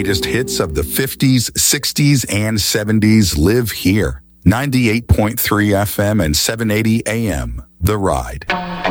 greatest hits of the 50s, 60s, and 70s live here. 98.3 FM and 780 AM. The Ride.